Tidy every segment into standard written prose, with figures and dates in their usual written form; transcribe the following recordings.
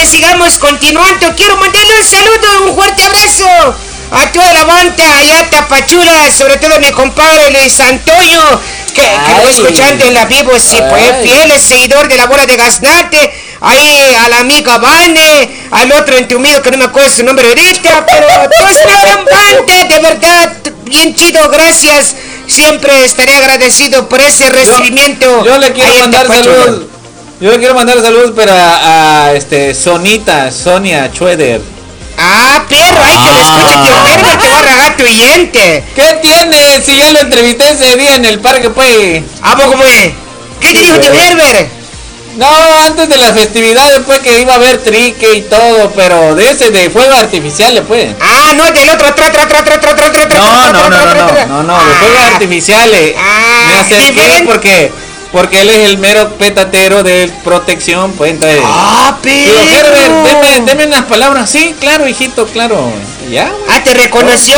pues sigamos continuando. Quiero mandarle un saludo, un fuerte abrazo a toda la banda allá Tapachula, sobre todo a mi compadre Luis Antonio, que lo escuchando en la vivo, sí, pues fiel seguidor de la bola de Gaznate. Ahí a la amiga Vane, al otro entumido que no me acuerdo su nombre ahorita, pero todos una gran banda, de verdad, bien chido, gracias. Siempre estaré agradecido por ese recibimiento. Yo le quiero mandar saludos. Yo le quiero mandar saludos a Sonia Schroeder. Ah, perro, ay, que lo escuche, tío Herbert, te va a regar tu diente. ¿Qué tiene? Si ya lo entrevisté ese día en el parque, pues. ¿A poco, pues? ¿Qué te dijo tío Herbert? No, antes de las festividades, pues, que iba a haber trique y todo, pero de ese de fuegos artificiales, pues. Ah, no, del otro, No, de fuegos artificiales. Me acerqué porque él es el mero petatero de protección, pues, entonces. Ah, pero. Herbert, deme unas palabras. Sí, claro, hijito, claro. ¿Ya? Ah, ¿te reconoció?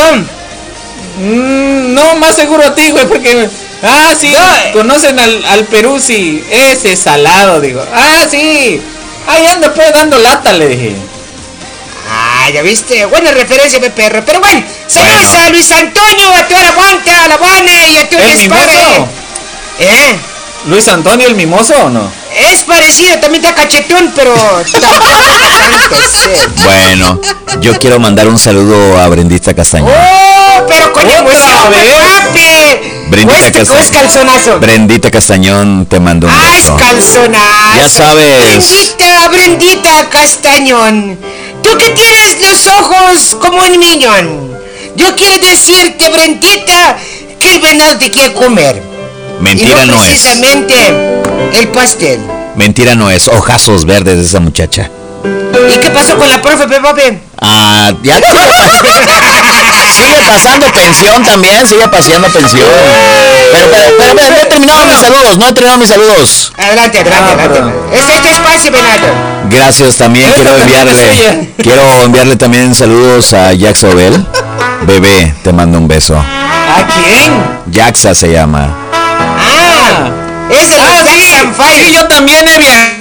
No, más seguro a ti, güey, porque... Ah, sí, no, conocen al Peruzzi, ese salado, digo. Ah, sí, ahí anda pues dando lata, le dije. Ah, ya viste, buena referencia, mi perro. Pero bueno, saludos a Luis Antonio, a toda la guanta, a la Vane y a tu mimoso. ¿Luis Antonio el mimoso o no? Es parecido, también está cachetón, pero tampoco tanto. Bueno, yo quiero mandar un saludo a Brendita Castañón. ¡Oh, pero con emoción, papi! ¿Es calzonazo? Brendita Castañón, te mando un beso. ¡Ah, es calzonazo! Ya sabes. Brendita Castañón, tú que tienes los ojos como un miñón, yo quiero decirte, Brendita, que el venado te quiere comer. Mentira y no no precisamente es. El pastel. Mentira no es. Ojazos verdes de esa muchacha. ¿Y qué pasó con la profe, Pepe? Ah, ya sigue pasando pensión también, sigue pasando pensión. Pero no he terminado mis saludos, Adelante. Este es tu espacio, venado. Gracias, también quiero enviarle también saludos a Jaxa Obel. Bebé, te mando un beso. ¿A quién? Jaxa se llama. Es de los Jackson Five. Sí, yo también he viajado